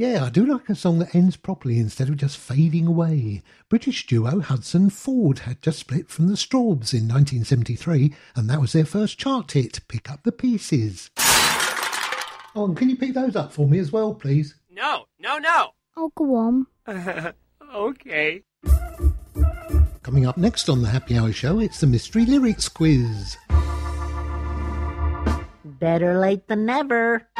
Yeah, I do like a song that ends properly instead of just fading away. British duo Hudson Ford had just split from the Strawbs in 1973, and that was their first chart hit, Pick Up the Pieces. Oh, and can you pick those up for me as well, please? No. Oh, go on. Okay. Coming up next on the Happy Hour Show, it's the Mystery Lyrics Quiz. Better late than never.